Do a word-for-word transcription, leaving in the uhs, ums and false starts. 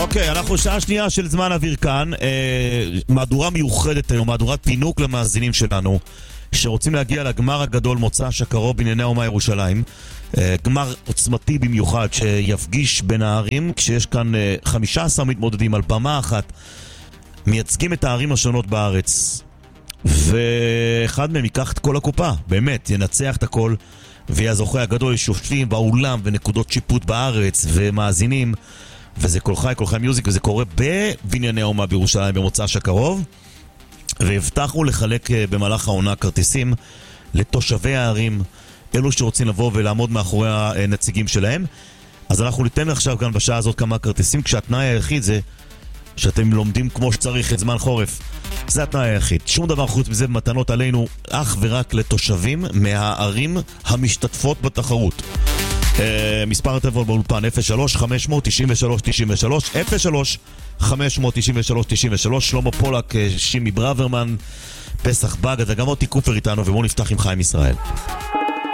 אוקיי, אנחנו שעה שנייה של זמן אוויר כאן, אה, מהדורה מיוחדת היום, מהדורת פינוק למאזינים שלנו שרוצים להגיע לגמר הגדול מוצ"ש הקרוב בענייני האומה ירושלים. אה, גמר עוצמתי במיוחד שיפגיש בין הערים, כשיש כאן אה, חמישה עשר מתמודדים על במה אחת, מייצגים את הערים השונות בארץ, ואחד מהם ייקח את כל הקופה, באמת, ינצח את הכל, ויהיה הזוכה הגדול, שופטים באולם ונקודות שיפוט בארץ ומאזינים, וזה כל חי, כל חי מיוזיק, וזה קורה בבנייני האומה בירושלים במוצ"ש הקרוב. והבטחנו לחלק במהלך העונה כרטיסים לתושבי הערים, אלו שרוצים לבוא ולעמוד מאחורי הנציגים שלהם. אז אנחנו ניתן עכשיו כאן בשעה הזאת כמה כרטיסים, כשהתנאי היחיד זה שאתם לומדים כמו שצריך את זמן חורף. זה התנאי היחיד. שום דבר חוץ מזה במתנות עלינו, אך ורק לתושבים מהערים המשתתפות בתחרות. Uh, מספר הטלפון באולפן אפס שלוש חמש תשע שלוש תשע שלוש אפס שלוש חמש תשע שלוש תשע שלוש. שלמה פולק, שימי ברוורמן, פסח בג, אתה גם אותי קופר איתנו, ובואו נפתח עם חיים ישראל.